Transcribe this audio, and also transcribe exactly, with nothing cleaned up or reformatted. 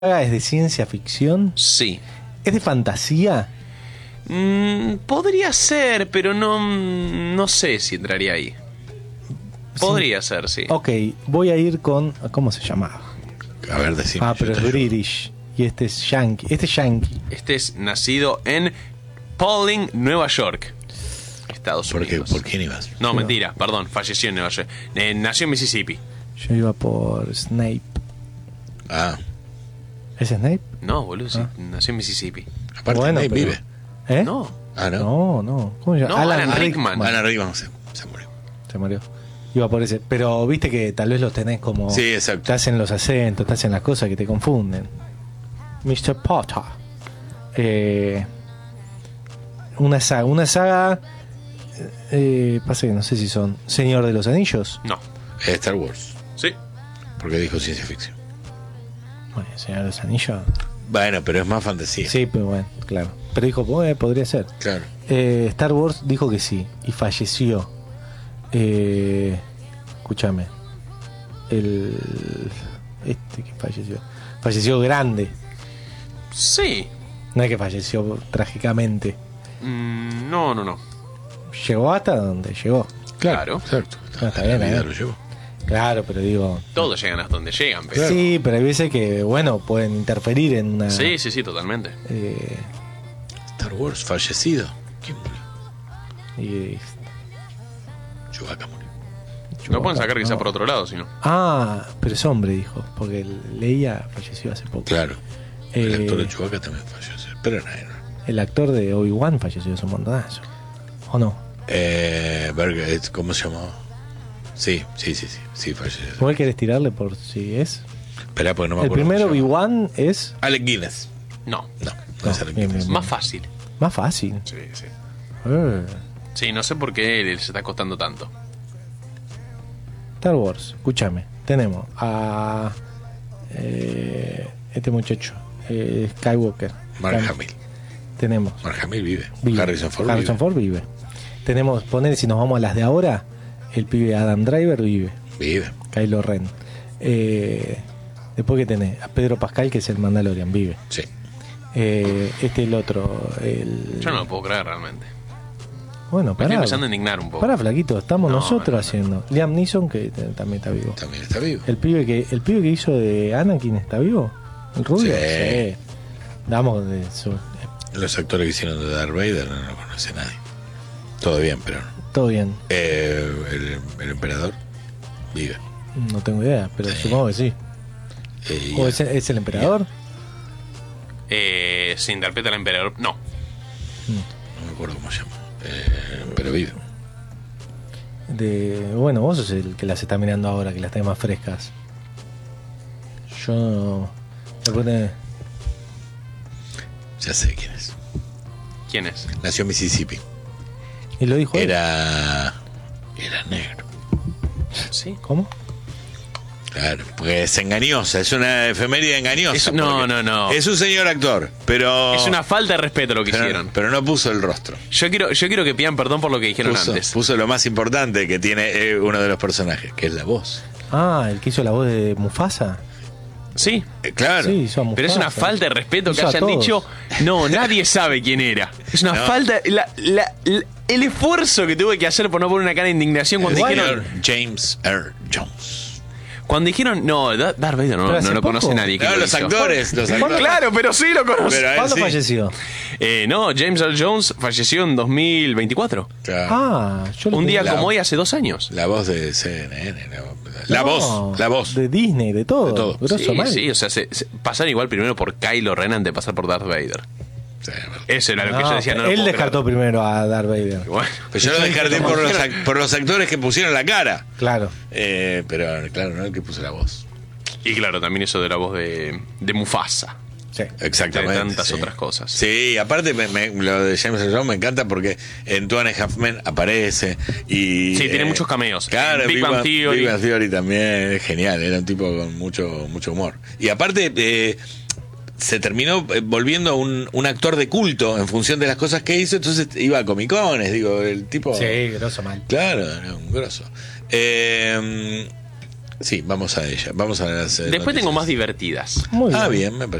¿Es de ciencia ficción? Sí. ¿Es de fantasía? Mm, podría ser, pero no, no sé si entraría ahí. Podría sí. ser, sí. Ok, voy a ir con... ¿Cómo se llamaba? A ver, decime. Ah, pero es British. Y este es Yankee. Este es Yankee. Este es nacido en Paulding, Nueva York, Estados ¿Por qué, Unidos. ¿Por quién ibas? No, mentira, perdón, falleció en Nueva York. Eh, nació en Mississippi. Yo iba por Snape. Ah, ¿Es Snape? No, boludo, sí, Ah. nació en Mississippi. aparte Bueno, Snape pero- vive. ¿Eh? No, Ah, ¿no? No, no. ¿Cómo se llama? No, Alan Rickman. Alan Rickman se, se murió. Se murió. Iba por ese. Pero viste que tal vez los tenés como... Sí, exacto. Te hacen los acentos, te hacen las cosas que te confunden. mister Potter. Eh, una saga. Una saga... Eh, pasa que no sé si son Señor de los Anillos. no. Eh, Star Wars. Sí. Porque dijo ciencia ficción. Bueno, Señor de los Anillos. Bueno, pero es más fantasía. Sí, pero bueno, claro. Pero dijo, "Bueno, podría ser". Claro. Eh, Star Wars dijo que sí. Y falleció. Eh, escúchame. El... Este que falleció. Falleció grande. Sí. No es que falleció trágicamente. Mm, no, no, no. Llegó hasta donde llegó. Claro. Exacto. Ah, está La bien, vida eh. lo llevó. Claro, pero digo... Todos llegan hasta donde llegan, pero... Sí, pero hay veces que, bueno, pueden interferir en una... Sí, sí, sí, totalmente. eh, Star Wars, fallecido. ¿Quién murió? y, Chewbacca murió. No pueden sacar no. quizá por otro lado, sino. Ah, pero es hombre, dijo. Porque Leia falleció hace poco. Claro. El Eh, actor de Chewbacca también falleció. Pero no era. El actor de Obi-Wan falleció hace un montonazo. ¿O no? Eh, Berger, eh, ¿cómo se llamaba? Sí, sí, sí, sí. Sí, falleció. ¿Vos querés tirarle por si es? Espera, porque no me El acuerdo. primer cómo se llama. Obi-Wan es Alec Guinness. No. No, no, No, es Alec bien, Guinness. bien. Más fácil. más fácil. Sí, sí. Eh, Sí, no sé por qué les está costando tanto. Star Wars, escúchame. Tenemos a... eh, este muchacho. eh, Skywalker. Mark Tam- Hamill. Tenemos... Mark Hamill vive. vive. Harrison Ford Harrison vive. Ford vive. Tenemos, poner si nos vamos a las de ahora, el pibe Adam Driver vive. Vive. Kylo Ren. Eh, después que tenés a Pedro Pascal, que es el Mandalorian, vive. Sí. Eh, este el otro, el... Yo no lo puedo creer realmente. Bueno, Me estoy pará. empezando a indignar un poco. Pará, flaquito, estamos No, nosotros no, no. haciendo. Liam Neeson, que t- también está vivo. También está vivo. El pibe que el pibe que hizo de Anakin está vivo. ¿El rubio? Sí. Damos de su... Los actores que hicieron de Darth Vader no lo conoce nadie. Todo bien, pero no. Todo bien. Eh, el, el emperador vive. No tengo idea, pero Sí. supongo que sí. Eh, ¿O es, es el emperador? Eh, se interpreta al emperador. No. No me acuerdo cómo se llama. Eh, pero vive. De, bueno, vos sos el que las está mirando ahora, que las tenés más frescas. Yo... después de- Ya sé quién es. ¿Quién es? Nació en Mississippi. ¿Y lo dijo él? Era. Era negro. Sí. ¿Cómo? Claro, porque es engañosa, es una efeméride engañosa. Es- no, porque no, no. Es un señor actor, pero. Es una falta de respeto lo que pero, hicieron. pero no puso el rostro. Yo quiero, yo quiero que pidan perdón por lo que dijeron Puso, antes. puso lo más importante que tiene eh, uno de los personajes, que es la voz. Ah, el que hizo la voz de Mufasa. Sí. Eh, claro. Sí, hizo a Mufasa. Pero es una falta de respeto que Hizo a hayan todos. dicho, no, nadie sabe quién era. Es una No. falta, la- la- la- el esfuerzo que tuve que hacer por no poner una cara de indignación cuando El dijeron, señor James Earl Jones. cuando dijeron, no, Da- Darth Vader no, Pero hace no lo poco. conoce nadie. ¿quién No, lo los hizo? actores, los actores. Claro, pero sí lo conoce. Pero a él ¿Cuándo sí. falleció? Eh, no, James Earl Jones falleció en dos mil veinticuatro. Claro. Ah, yo lo Un día tenía- La- como hoy hace dos años. La voz de C N N. La, la No, voz, la voz. De Disney, de todo. De todo. Grosso Sí, mal. sí, o sea, se, se- pasaron igual primero por Kylo Ren antes de pasar por Darth Vader. Sí, bueno. Eso era lo que No, yo decía. No lo él puedo descartó creer. primero a Darth Vader. Bueno, Pero yo lo descarté por los, ac- por los actores que pusieron la cara. Claro. Eh, pero claro, no el que puso la voz. y claro, también eso de la voz de, de Mufasa. Sí. Exactamente. De tantas sí. otras cosas. Sí, aparte me- me- lo de James Earl Jones me encanta porque en Two and a Half Men aparece y... Sí, tiene eh, muchos cameos. Claro, En Big Big, Bang Bang, Theory. Big Bang Theory también es genial, era un tipo con mucho, mucho humor. Y aparte... eh, se terminó eh, volviendo un, un actor de culto en función de las cosas que hizo, entonces iba a comicones, digo, el tipo... Sí, grosso mal. Claro, era un grosso. Eh, Sí, vamos a ella. Vamos a las, eh, Después noticias. tengo más divertidas. Muy Ah, bien. bien, me parece.